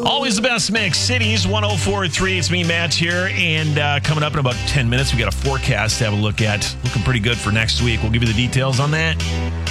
Always the best mix. Cities 104.3. It's me, Matt, here. And coming up in about 10 minutes, we got a forecast to have a look at. Looking pretty good for next week. We'll give you the details on that.